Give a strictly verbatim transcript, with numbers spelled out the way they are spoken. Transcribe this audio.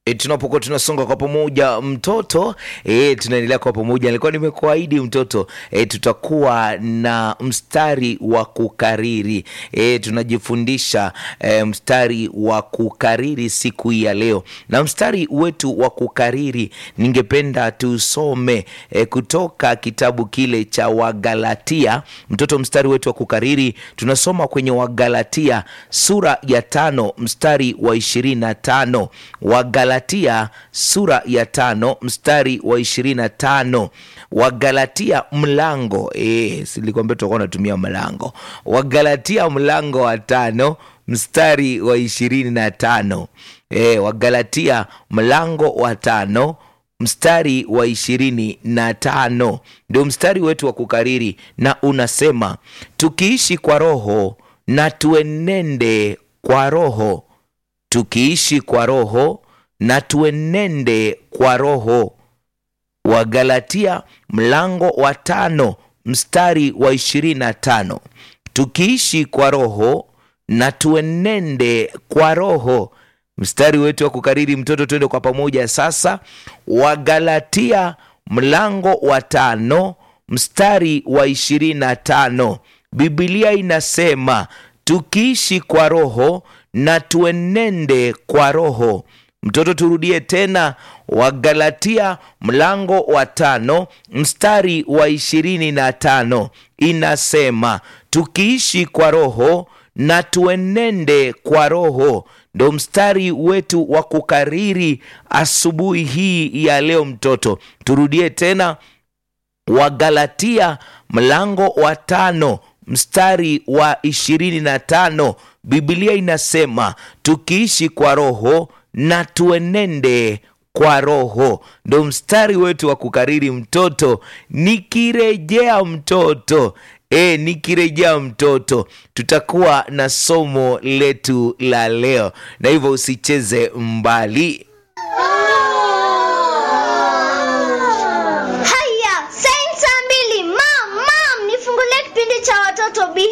E, tunapokuwa tunasonga kwa pamoja mtoto, e, tunaendelea kwa pamoja. Nilikuwa nimekuahidi mtoto, e, tutakuwa na mstari wa kukariri. E, tunajifundisha e, mstari wa kukariri siku hii ya leo. Na mstari wetu wa kukariri ningependa tusome e, kutoka kitabu kile cha Wagalatia. Mtoto, mstari wetu wa kukariri tunasoma kwenye Wagalatia sura ya tano mstari wa ishirini na tano. Wagalatia sura ya tano mstari wa ishirini na tano. Wagalatia mlango, eh, silikwambia tutakuwa natumia mlango. Wagalatia mlango wa tano mstari wa ishirini na tano. Eh, Wagalatia mlango wa tano mstari wa ishirini na tano ndio mstari wetu wa kukariri, na unasema, tukiishi kwa roho na tuenende kwa roho. Tukiishi kwa roho na tuenende kwa roho. Wagalatia mlango wa tano mstari wa ishirini na tano. Tukiishi kwa roho na tuenende kwa roho. Mstari wetu wa kukariri mtoto, twende kwa pamoja sasa. Wagalatia mlango wa tano mstari wa ishirini na tano. Biblia inasema, tukiishi kwa roho na tuenende kwa roho. Mtoto, turudie tena. Wagalatia mlango wa tano mstari wa ishirini na tano inasema, tukiishi kwa roho na tuenende kwa roho. Ndo mstari wetu wa kukariri asubuhi hii ya leo mtoto. Turudie tena. Wagalatia mlango wa tano mstari wa ishirini na tano. Biblia inasema, tukiishi kwa roho na tuenende kwa roho. Ndo mstari wetu wa kukariri mtoto. Nikirejea mtoto, e, nikirejea mtoto, tutakuwa na somo letu la leo, na hivyo usicheze mbali.